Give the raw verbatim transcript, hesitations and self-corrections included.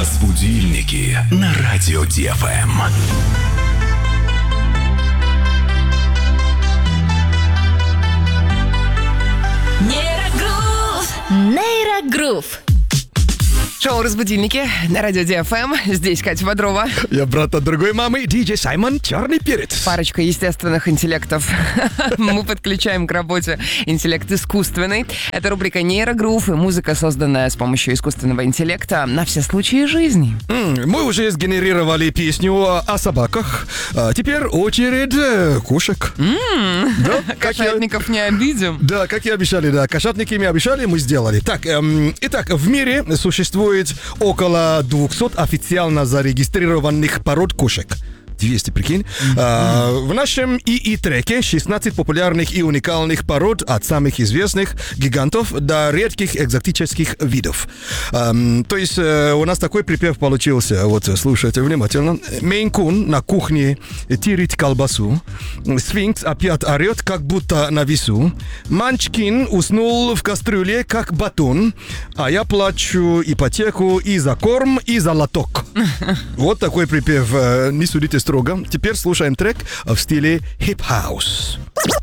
Разбудильники на радио Ди Эф Эм. Нейрогрув. Нейрогрув. Шоу «Разбудильники» на радио Ди Эф Эм. Здесь Катя Бодрова. Я брат от другой мамы, диджей Саймон Черный Перец. Парочка естественных интеллектов. Мы подключаем к работе интеллект искусственный. Это рубрика «Нейрогрув» и музыка, созданная с помощью искусственного интеллекта на все случаи жизни. Mm, мы уже сгенерировали песню о собаках. А теперь очередь э, кошек. Mm. Да, Кошатников не обидим. Да, как и обещали, да. Кошатники мы обещали, мы сделали. Так, эм, итак, в мире существует около двухсот официально зарегистрированных пород кошек. двести, прикинь. Mm-hmm. А, в нашем ИИ-треке шестнадцать популярных и уникальных пород от самых известных гигантов до редких экзотических видов. А, то есть э, у нас такой припев получился. Вот, слушайте внимательно. Мейн-кун на кухне тирит колбасу. Сфинкс опять орет, как будто на весу. Манчкин уснул в кастрюле, как батон. А я плачу ипотеку и за корм, и за лоток. Вот такой припев. Не судите строго. Теперь слушаем трек в стиле хип-хаус.